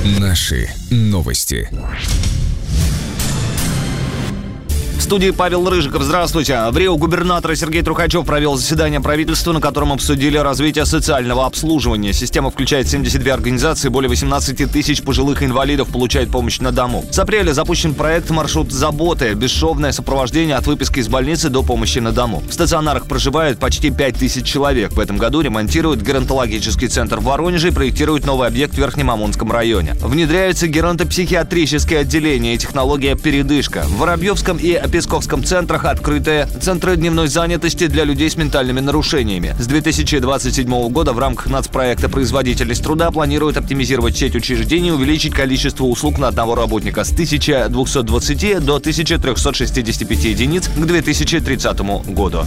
Наши новости. В студии Павел Рыжиков. Здравствуйте. В Рио губернатор Сергей Трухачев провел заседание правительства, на котором обсудили развитие социального обслуживания. Система включает 72 организации, более 18 тысяч пожилых инвалидов получают помощь на дому. С апреля запущен проект «Маршрут заботы» – бесшовное сопровождение от выписки из больницы до помощи на дому. В стационарах проживают почти 5000 человек. В этом году ремонтируют геронтологический центр в Воронеже и проектируют новый объект в Верхнем Амурском районе. Внедряются геронтопсихиатрические отделения и технология «Передышка». В Воробьевском и Песковском центрах открыты центры дневной занятости для людей с ментальными нарушениями. С 2027 года в рамках нацпроекта «Производительность труда» планируют оптимизировать сеть учреждений и увеличить количество услуг на одного работника с 1220 до 1365 единиц к 2030 году.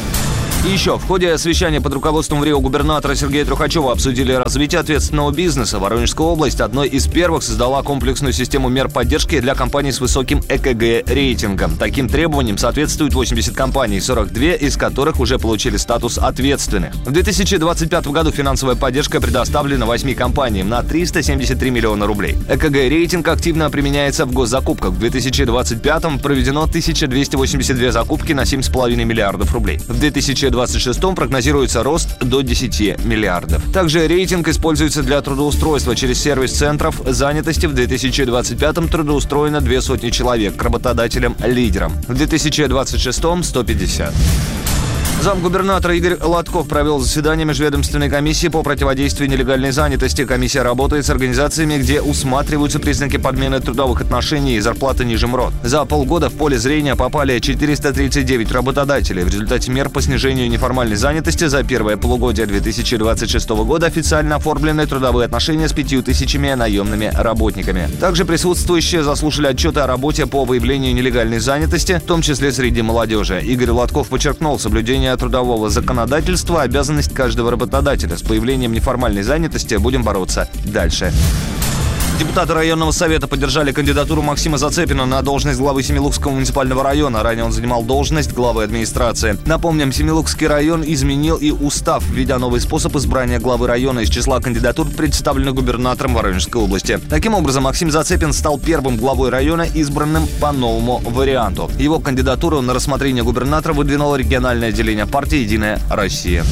И еще, в ходе совещания под руководством Рио губернатора Сергея Трухачева обсудили развитие ответственного бизнеса. Воронежская область одной из первых создала комплексную систему мер поддержки для компаний с высоким ЭКГ-рейтингом. Таким требованиям соответствуют 80 компаний, 42 из которых уже получили статус ответственных. В 2025 году финансовая поддержка предоставлена 8 компаниям на 373 миллиона рублей. ЭКГ-рейтинг активно применяется в госзакупках. В 2025 проведено 1282 закупки на 7,5 миллиардов рублей. В 2026 прогнозируется рост до 10 миллиардов. Также рейтинг используется для трудоустройства через сервис центров занятости. В 2025-м трудоустроено 200 человек к работодателям-лидерам. В 2026-м 150. Замгубернатора Игорь Лотков провел заседание Межведомственной комиссии по противодействию нелегальной занятости. Комиссия работает с организациями, где усматриваются признаки подмены трудовых отношений и зарплаты ниже МРОТ. За полгода в поле зрения попали 439 работодателей. В результате мер по снижению неформальной занятости за первое полугодие 2026 года официально оформлены трудовые отношения с 5000 наемными работниками. Также присутствующие заслушали отчеты о работе по выявлению нелегальной занятости, в том числе среди молодежи. Игорь Лотков подчеркнул соблюдение трудового законодательства, обязанность каждого работодателя. С появлением неформальной занятости будем бороться дальше. Депутаты районного совета поддержали кандидатуру Максима Зацепина на должность главы Семилукского муниципального района. Ранее он занимал должность главы администрации. Напомним, Семилукский район изменил и устав, введя новый способ избрания главы района из числа кандидатур, представленных губернатором Воронежской области. Таким образом, Максим Зацепин стал первым главой района, избранным по новому варианту. Его кандидатуру на рассмотрение губернатора выдвинуло региональное отделение партии «Единая Россия».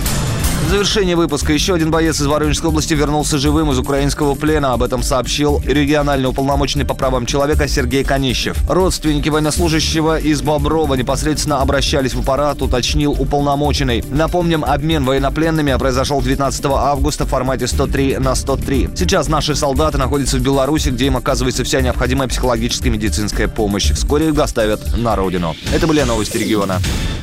В завершении выпуска еще один боец из Воронежской области вернулся живым из украинского плена. Об этом сообщил региональный уполномоченный по правам человека Сергей Конищев. Родственники военнослужащего из Боброва непосредственно обращались в аппарат, уточнил уполномоченный. Напомним, обмен военнопленными произошел 19 августа в формате 103/103. Сейчас наши солдаты находятся в Беларуси, где им оказывается вся необходимая психологическая и медицинская помощь. Вскоре их доставят на родину. Это были новости региона.